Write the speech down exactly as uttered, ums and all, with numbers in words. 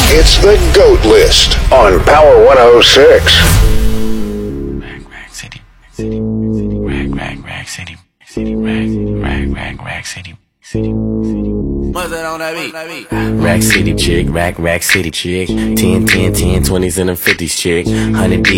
It's the GOAT List on Power one oh six. Rag, rag, city, city, rag, rag, rag, city, city, rag, rag, rag, rag, city, city, city. What's that on that beat? Rack City chick, rack, rack city chick. ten, ten, ten, twenties and them fifties chick. one hundred